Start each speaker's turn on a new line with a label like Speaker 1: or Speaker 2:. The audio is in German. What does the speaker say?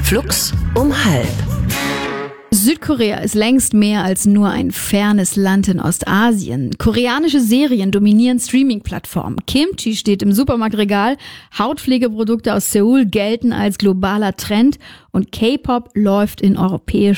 Speaker 1: Flux um 12:30.
Speaker 2: Südkorea ist längst mehr als nur ein fernes Land in Ostasien. Koreanische Serien dominieren Streaming-Plattformen. Kimchi steht im Supermarktregal, Hautpflegeprodukte aus Seoul gelten als globaler Trend und K-Pop läuft in europäischen